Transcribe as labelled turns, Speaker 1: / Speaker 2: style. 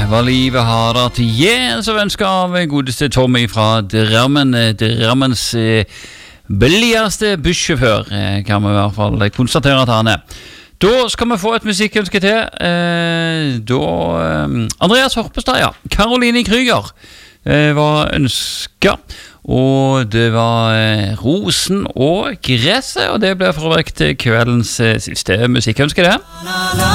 Speaker 1: Hva livet har da til så ønsker av godeste Tommy fra Drammen, Drammens billigste bussjåfør, kan vi I hvert fall konstatere at han Da skal vi få et musikkønske til. Andreas Horpestad, ja. Caroline Kryger var ønsket, og det var Rosen og Gresset, og det ble forvekt kveldens siste musikkønske, det.